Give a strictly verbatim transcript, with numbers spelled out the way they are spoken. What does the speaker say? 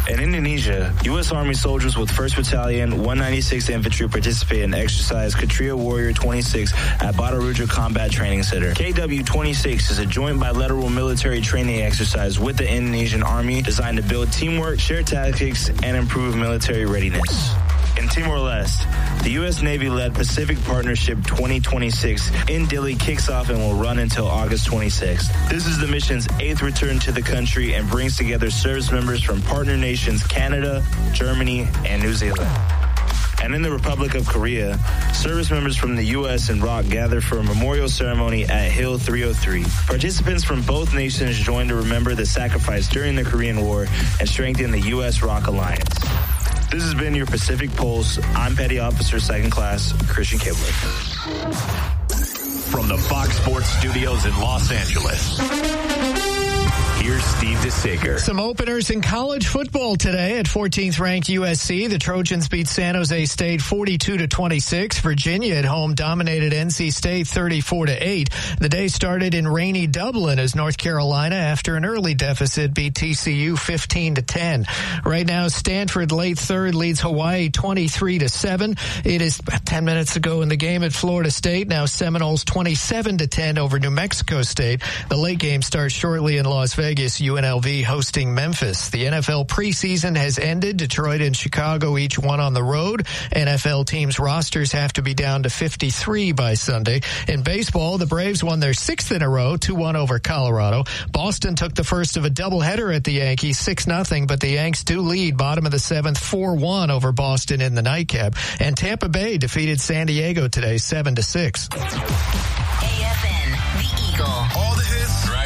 In Indonesia, U S. Army soldiers with first Battalion, one ninety-sixth Infantry participated in exercise Kshatriya Warrior twenty-six at Badaruja Combat Training Center. K W twenty-six is a joint bilateral military training exercise with the Indonesian Army designed to build teamwork, share tactics, and improve military readiness. In Timor-Leste, the U S. Navy-led Pacific Partnership twenty twenty-six in Dili kicks off and will run until August twenty-sixth. This is the mission's eighth return to the country and brings together service members from partner nations Canada, Germany, and New Zealand. And in the Republic of Korea, service members from the U S and R O C gather for a memorial ceremony at Hill three oh three. Participants from both nations join to remember the sacrifice during the Korean War and strengthen the U S R O C alliance. This has been your Pacific Pulse. I'm Petty Officer Second Class Christian Kibler. From the Fox Sports Studios in Los Angeles, here's Steve DeSager. Some openers in college football today. At fourteenth ranked U S C, the Trojans beat San Jose State forty-two to twenty-six. Virginia at home dominated N C State thirty-four to eight. The day started in rainy Dublin as North Carolina, after an early deficit, beat T C U fifteen to ten. Right now, Stanford late third leads Hawaii twenty-three to seven. It is ten minutes ago in the game at Florida State. Now Seminoles twenty-seven to ten over New Mexico State. The late game starts shortly in Las Vegas. U N L V hosting Memphis. The N F L preseason has ended. Detroit and Chicago each one on the road. N F L teams' rosters have to be down to fifty-three by Sunday. In baseball, the Braves won their sixth in a row, two one over Colorado. Boston took the first of a doubleheader at the Yankees, six nothing, but the Yanks do lead bottom of the seventh, four one over Boston in the nightcap. And Tampa Bay defeated San Diego today, seven to six. A F N, The Eagle. All the hits, right